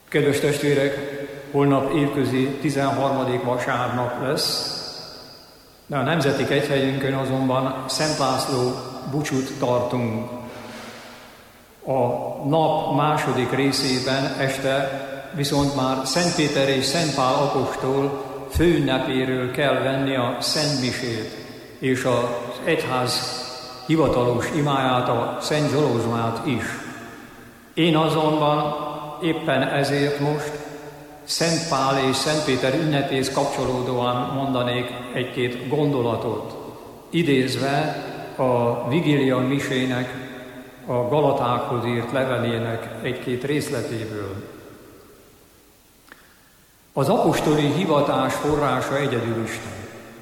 Kedves testvérek, holnap évközi 13. vasárnap lesz, de a Nemzeti Egyhegyünkön azonban Szent László búcsút tartunk. A nap második részében este viszont már Szent Péter és Szent Pál apostol főünnepéről kell venni a Szent Misét, és az egyház hivatalos imáját, a Szent Zsolozsmát is. Én azonban éppen ezért most Szent Pál és Szent Péter ünnepéhez kapcsolódóan mondanék egy-két gondolatot, idézve a Vigília misének, a Galatákhoz írt levelének egy-két részletéből. Az apostoli hivatás forrása egyedül Isten.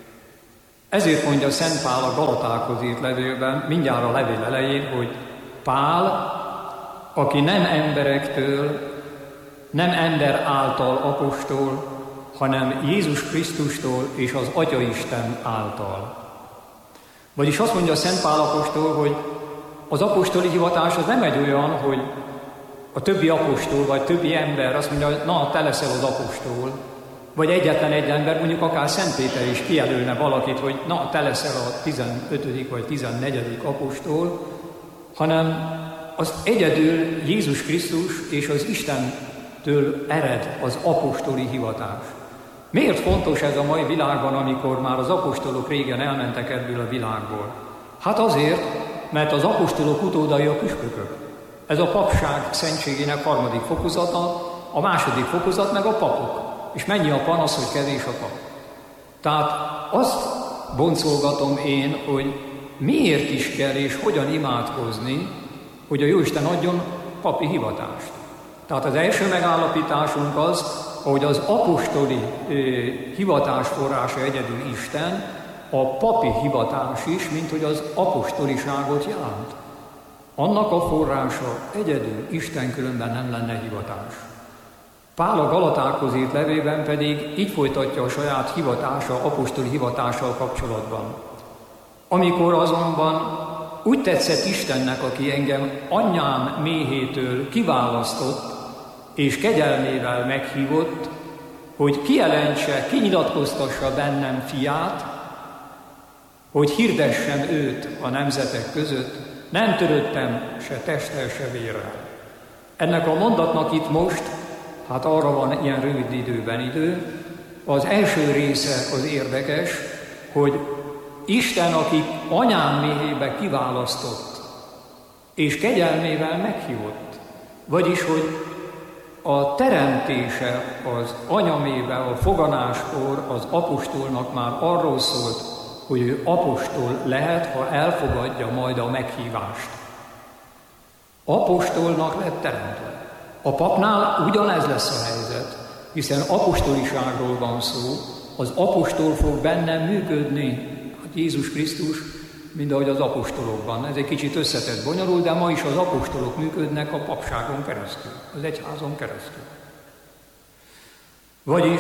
Ezért mondja Szent Pál a Galatákhoz írt levélben, mindjárt a levél elején, hogy Pál, aki nem emberektől, nem ember által apostol, hanem Jézus Krisztustól és az Atyaisten által. Vagyis azt mondja Szent Pál apostol, hogy az apostoli hivatás az nem egy olyan, hogy a többi apostol vagy többi ember azt mondja, hogy na, te leszel az apostol, vagy egyetlen egy ember, mondjuk akár Szent Péter is kijelölne valakit, hogy na, te leszel a 15. vagy 14. apostol, hanem az egyedül Jézus Krisztus és az Istentől ered az apostoli hivatás. Miért fontos ez a mai világban, amikor már az apostolok régen elmentek ebből a világból? Hát azért, mert az apostolok utódai a püspökök. Ez a papság szentségének 3. fokozata, a 2. fokozat meg a papok. És mennyi a panasz, hogy kevés a pap. Tehát azt boncolgatom én, hogy miért is kell és hogyan imádkozni, hogy a Jóisten adjon papi hivatást. Tehát az első megállapításunk az, hogy az apostoli hivatás forrása egyedül Isten, a papi hivatás is, mint hogy az apostoliságot jelent. Annak a forrása egyedül Isten, különben nem lenne hivatás. Pál a Galatákhoz írt levélben pedig így folytatja a saját hivatása, apostoli hivatással kapcsolatban. Amikor azonban úgy tetszett Istennek, aki engem anyám méhétől kiválasztott, és kegyelmével meghívott, hogy kijelentse, kinyilatkoztassa bennem fiát, hogy hirdessem őt a nemzetek között, nem törődtem se testtel, se vérrel. Ennek a mondatnak itt most, hát arra van ilyen rövid időben idő, az első része az érdekes, hogy Isten, aki anyám méhébe kiválasztott, és kegyelmével meghívott, vagyis, hogy a teremtése az anyamébe, a foganáskor az apostolnak már arról szólt, hogy ő apostol lehet, ha elfogadja majd a meghívást. Apostolnak lett teremtve. A papnál ugyanez lesz a helyzet, hiszen apostoliságról van szó, az apostol fog bennem működni, hát Jézus Krisztus, mint ahogy az apostolokban. Ez egy kicsit összetett, bonyolult, de ma is az apostolok működnek a papságon keresztül, az egyházon keresztül. Vagyis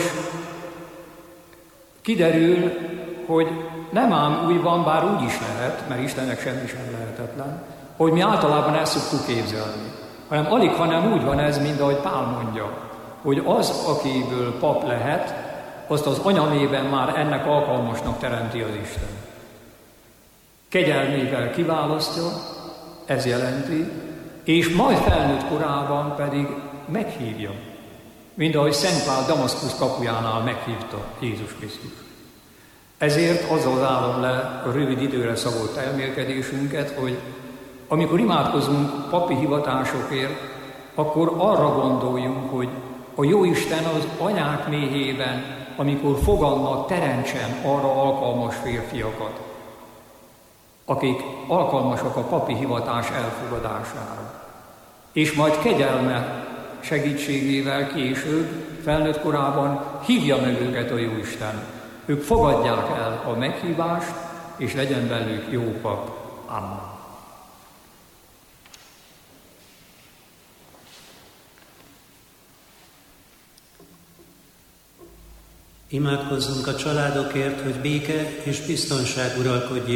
kiderül, hogy nem ám úgy van, bár úgy is lehet, mert Istennek semmi sem lehetetlen, hogy mi általában el szoktuk képzelni, hanem alig, hanem úgy van ez, mint ahogy Pál mondja, hogy az, akiből pap lehet, azt az anyamében már ennek alkalmasnak teremti az Isten. Kegyelmével kiválasztja, ez jelenti, és majd felnőtt korában pedig meghívja, mint ahogy Szent Pál Damaszkusz kapujánál meghívta Jézus Krisztus. Ezért azzal állom le a rövid időre szabott elmélkedésünket, hogy amikor imádkozunk papi hivatásokért, akkor arra gondoljunk, hogy a Jóisten az anyák méhében, amikor fogadnak, teremtsen arra alkalmas férfiakat, akik alkalmasak a papi hivatás elfogadására. És majd kegyelme segítségével később, felnőtt korában hívja meg őket a Jóisten. Ők fogadják el a meghívást, és legyen belőlük jó pap. Amen. Imádkozzunk a családokért, hogy béke és biztonság uralkodjék